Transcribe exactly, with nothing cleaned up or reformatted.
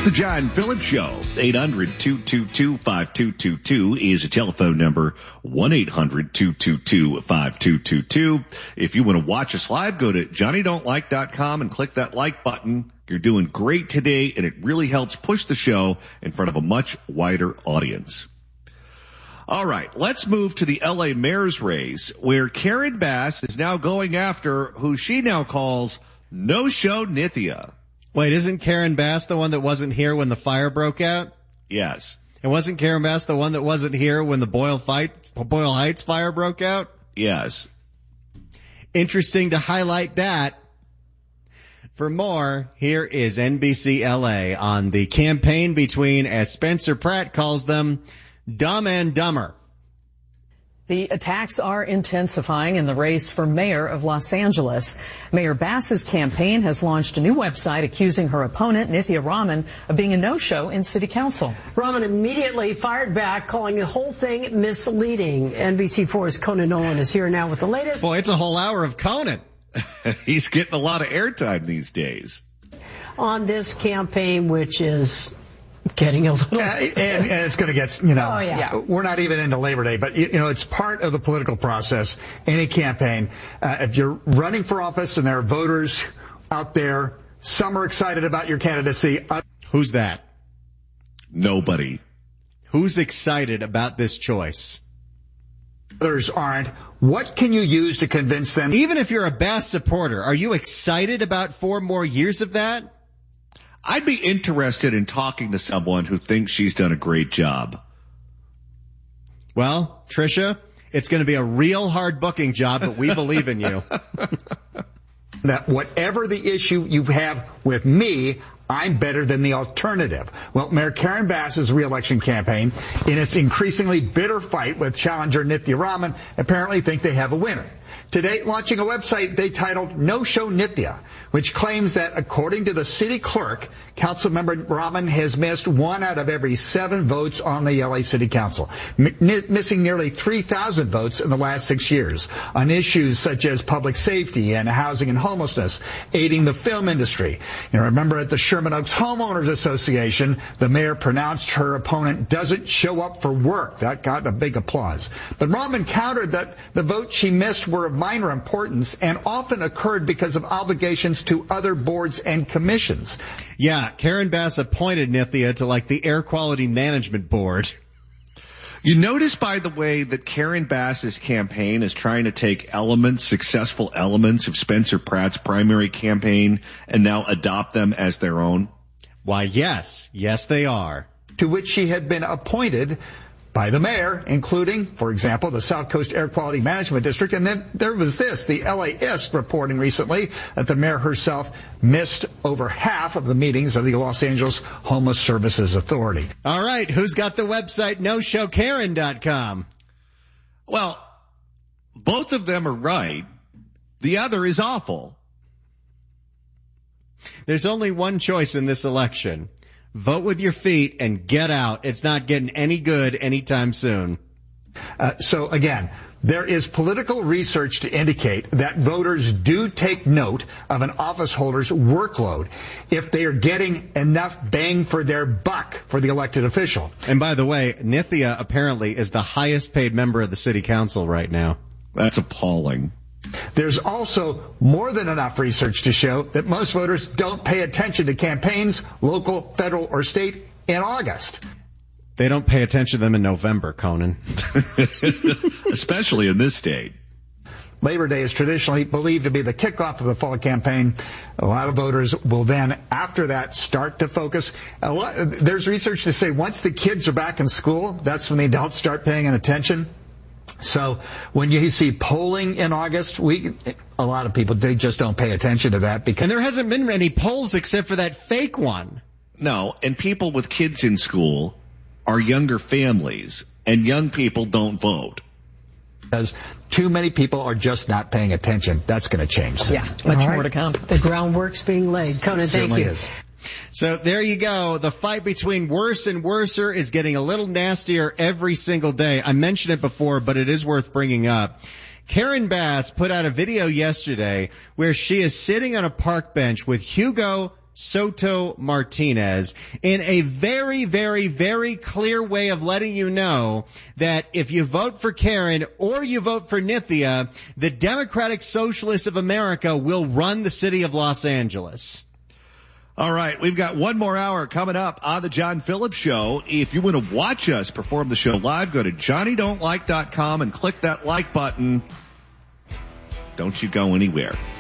The John Phillips Show. eight hundred, two two two, five two two two is a telephone number. one eight hundred, two two two, five two two two. If you want to watch us live, go to johnny don't like dot com and click that like button. You're doing great today, and it really helps push the show in front of a much wider audience. All right, let's move to the L A mayor's race, where Karen Bass is now going after who she now calls No-Show Nithya. Wait, isn't Karen Bass the one that wasn't here when the fire broke out? Yes. And wasn't Karen Bass the one that wasn't here when the Boyle, fight, Boyle Heights fire broke out? Yes. Interesting to highlight that. For more, here is N B C L A on the campaign between, as Spencer Pratt calls them, Dumb and Dumber. The attacks are intensifying in the race for mayor of Los Angeles. Mayor Bass's campaign has launched a new website accusing her opponent, Nithya Raman, of being a no-show in city council. Raman immediately fired back, calling the whole thing misleading. N B C four's Conan Nolan is here now with the latest. Boy, it's a whole hour of Conan. He's getting a lot of airtime these days. On this campaign, which is getting a little... Uh, and, and it's going to get, you know, oh, yeah. yeah, we're not even into Labor Day, but, you know, it's part of the political process, any campaign. Uh, if you're running for office and there are voters out there, some are excited about your candidacy. Who's that? Nobody. Who's excited about this choice? Others aren't. What can you use to convince them? Even if you're a Bass supporter, are you excited about four more years of that? I'd be interested in talking to someone who thinks she's done a great job. Well, Tricia, it's going to be a real hard booking job, but we believe in you. That whatever the issue you have with me, I'm better than the alternative. Well, Mayor Karen Bass's reelection campaign, in its increasingly bitter fight with challenger Nithya Raman, apparently think they have a winner. Today, launching a website they titled No-Show Nithya, which claims that, according to the city clerk, Councilmember Raman has missed one out of every seven votes on the L A City Council, m- missing nearly three thousand votes in the last six years on issues such as public safety and housing and homelessness, aiding the film industry. You know, remember at the Sherman Oaks Homeowners Association, the mayor pronounced her opponent doesn't show up for work. That got a big applause. But Raman countered that the votes she missed were of minor importance and often occurred because of obligations to other boards and commissions. Yeah, Karen Bass appointed Nithya to like the Air Quality Management Board. You notice, by the way, that Karen Bass's campaign is trying to take elements, successful elements of Spencer Pratt's primary campaign and now adopt them as their own? Why, yes. Yes, they are. To which she had been appointed by the mayor, including, for example, the South Coast Air Quality Management District. And then there was this, the L A ist reporting recently that the mayor herself missed over half of the meetings of the Los Angeles Homeless Services Authority. All right, who's got the website no show karen dot com? Well, both of them are right. The other is awful. There's only one choice in this election. Vote with your feet and get out. It's not getting any good anytime soon. Uh, so again, there is political research to indicate that voters do take note of an office holder's workload if they are getting enough bang for their buck for the elected official. And by the way, Nithya apparently is the highest paid member of the city council right now. That's appalling. There's also more than enough research to show that most voters don't pay attention to campaigns, local, federal, or state, in August. They don't pay attention to them in November, Conan. Especially in this state. Labor Day is traditionally believed to be the kickoff of the fall campaign. A lot of voters will then, after that, start to focus. A lot, there's research to say once the kids are back in school, that's when the adults start paying attention. So when you see polling in August, we, a lot of people, they just don't pay attention to that because. And there hasn't been any polls except for that fake one. No, and people with kids in school are younger families, and young people don't vote. Because too many people are just not paying attention. That's going to change soon. Yeah, much right. more to come. The groundwork's being laid. Conan, thank you. Is. So there you go. The fight between worse and worser is getting a little nastier every single day. I mentioned it before, but it is worth bringing up. Karen Bass put out a video yesterday where she is sitting on a park bench with Hugo Soto Martinez in a very, very, very clear way of letting you know that if you vote for Karen or you vote for Nithya, the Democratic Socialists of America will run the city of Los Angeles. All right, we've got one more hour coming up on the John Phillips Show. If you want to watch us perform the show live, go to Johnny Don't Like dot com and click that like button. Don't you go anywhere.